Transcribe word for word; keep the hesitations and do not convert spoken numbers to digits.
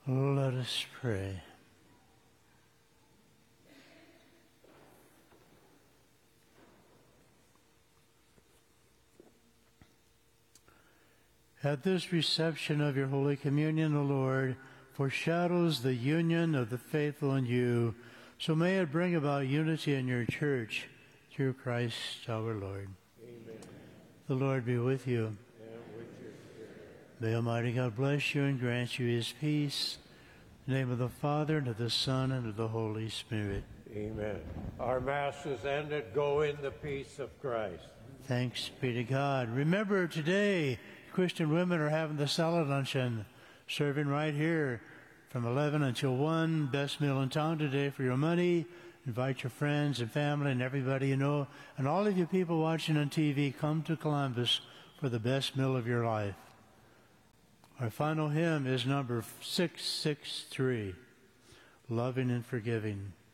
Let us pray. At this reception of your Holy Communion, the Lord foreshadows the union of the faithful in you, so may it bring about unity in your church through Christ our Lord. Amen. The Lord be with you. And with your spirit. May Almighty God bless you and grant you his peace. In the name of the Father, and of the Son, and of the Holy Spirit. Amen. Our Mass is ended. Go in the peace of Christ. Thanks be to God. Remember, today, Christian women are having the salad luncheon, serving right here from eleven until one. Best meal in town today for your money. Invite your friends and family and everybody you know. And all of you people watching on T V, come to Columbus for the best meal of your life. Our final hymn is number six six three, Loving and Forgiving.